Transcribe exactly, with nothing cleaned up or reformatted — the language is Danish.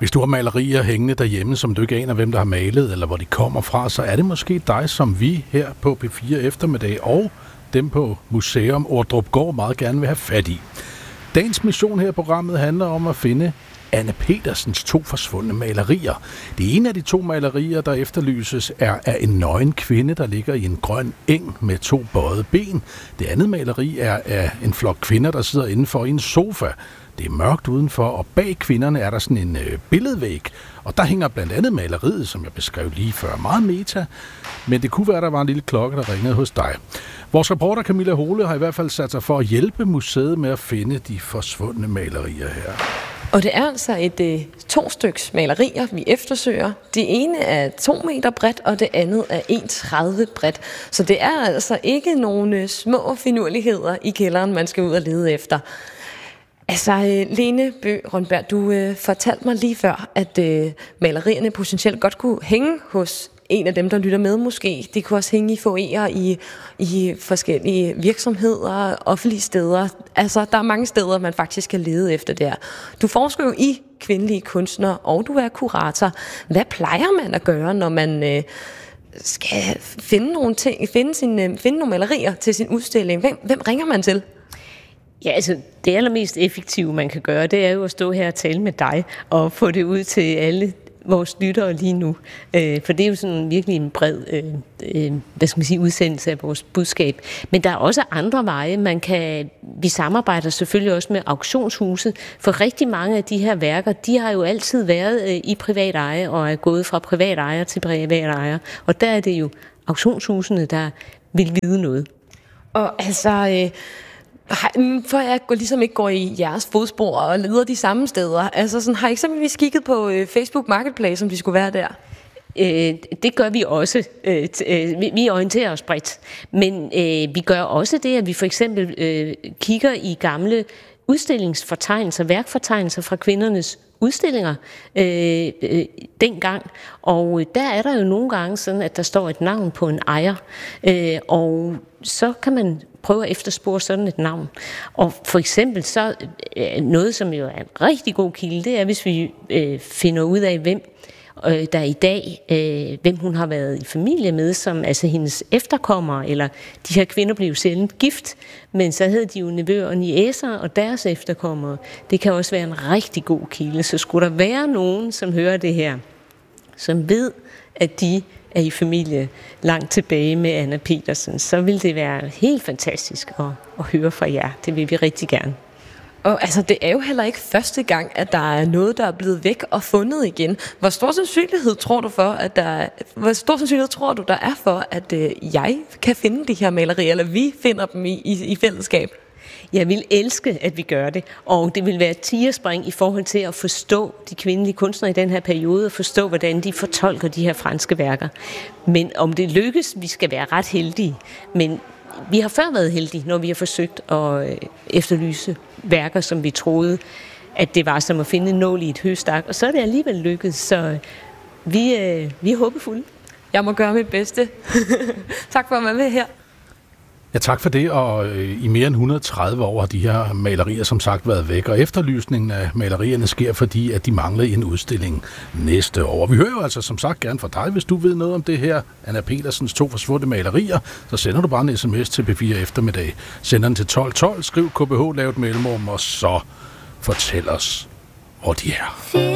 Hvis du har malerier hængende derhjemme, som du ikke aner, hvem der har malet, eller hvor de kommer fra, så er det måske dig, som vi her på P fire Eftermiddag og dem på Museum Ordrupgaard meget gerne vil have fat i. Dagens mission her i programmet handler om at finde Anne Petersens to forsvundne malerier. Det ene af de to malerier, der efterlyses, er af en nøgen kvinde, der ligger i en grøn eng med to bøjede ben. Det andet maleri er af en flok kvinder, der sidder indenfor i en sofa. Det er mørkt udenfor, og bag kvinderne er der sådan en øh, billedvæg. Og der hænger blandt andet maleriet, som jeg beskrev lige før, meget meta. Men det kunne være, der var en lille klokke, der ringede hos dig. Vores reporter Camilla Hole har i hvert fald sat sig for at hjælpe museet med at finde de forsvundne malerier her. Og det er altså et øh, to styks malerier, vi eftersøger. Det ene er to meter bredt, og det andet er en komma tredive bredt. Så det er altså ikke nogle øh, små finurligheder i kælderen, man skal ud og lede efter. Altså, øh, Lene Bø Rønberg, du øh, fortalte mig lige før, at øh, malerierne potentielt godt kunne hænge hos en af dem, der lytter med måske. De kunne også hænge i foyerer i, i forskellige virksomheder, offentlige steder. Altså, der er mange steder, man faktisk kan lede efter der. Du forsker jo i kvindelige kunstnere, og du er kurator. Hvad plejer man at gøre, når man øh, skal finde nogle ting, finde, sin, øh, finde nogle malerier til sin udstilling? Hvem, hvem ringer man til? Ja, altså det allermest effektive, man kan gøre, det er jo at stå her og tale med dig og få det ud til alle vores lyttere lige nu. Øh, for det er jo sådan virkelig en bred øh, øh, hvad skal man sige, udsendelse af vores budskab. Men der er også andre veje. Man kan, vi samarbejder selvfølgelig også med auktionshuset, for rigtig mange af de her værker, de har jo altid været øh, i privat eje og er gået fra privat ejer til privat ejer. Og der er det jo auktionshusene, der vil vide noget. Og altså... Øh For jeg går ligesom ikke går i jeres fodspor og leder de samme steder. Altså sådan, har I eksempelvis kigget på øh, Facebook Marketplace, som de skulle være der? Øh, det gør vi også. Øh, vi, vi orienterer os bredt. Men øh, vi gør også det, at vi for eksempel øh, kigger i gamle udstillingsfortegnelser, værkfortegnelser fra kvindernes udstillinger øh, øh, dengang. Og der er der jo nogle gange sådan, at der står et navn på en ejer. Øh, og så kan man prøve at efterspore sådan et navn. Og for eksempel så øh, noget, som jo er en rigtig god kilde, det er, hvis vi øh, finder ud af, hvem øh, der i dag, øh, hvem hun har været i familie med, som altså hendes efterkommere, eller de her kvinder blev jo sjældent gift, men så havde de jo nevøer og niæser og deres efterkommere. Det kan også være en rigtig god kilde. Så skulle der være nogen, som hører det her, som ved, at de er i familie langt tilbage med Anne Petersen, så vil det være helt fantastisk at, at høre fra jer. Det vil vi rigtig gerne. Og altså, det er jo heller ikke første gang, at der er noget, der er blevet væk og fundet igen. Hvor stor sandsynlighed tror du for, at der hvor stor sandsynlighed tror du, der er for, at øh, jeg kan finde de her malerier, eller vi finder dem i, i, i fællesskab? Jeg vil elske, at vi gør det, og det vil være et tigerspring i forhold til at forstå de kvindelige kunstnere i den her periode, og forstå, hvordan de fortolker de her franske værker. Men om det lykkes, vi skal være ret heldige, men vi har før været heldige, når vi har forsøgt at efterlyse værker, som vi troede, at det var som at finde en nål i et høstak, og så er det alligevel lykkedes, så vi, vi er håbefulde. Jeg må gøre mit bedste. Tak for at være med her. Ja, tak for det, og øh, i mere end et hundrede og tredive år har de her malerier som sagt været væk, og efterlysningen af malerierne sker, fordi at de mangler i en udstilling næste år. Vi hører jo altså som sagt gerne fra dig, hvis du ved noget om det her, Anne Petersens to forsvundne malerier, så sender du bare en sms til P fire Eftermiddag. Sender den til tolv tolv, skriv K B H, lav et mellemrum, og så fortæl os, hvor de er.